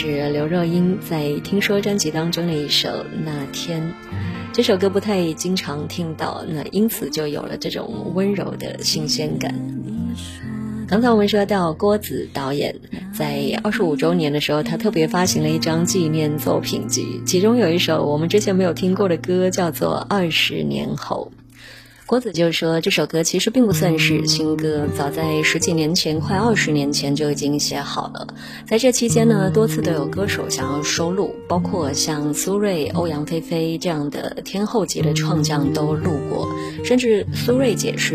是刘若英在《听说》专辑当中的一首《那天》。这首歌不太经常听到，那因此就有了这种温柔的新鲜感。刚才我们说到郭子导演在25周年的时候，他特别发行了一张纪念作品集，其中有一首我们之前没有听过的歌，叫做《20年后》。郭子就说这首歌其实并不算是新歌，早在10几年前，快20年前就已经写好了。在这期间呢，多次都有歌手想要收录，包括像苏芮、欧阳菲菲这样的天后级的创将都录过，甚至苏芮解释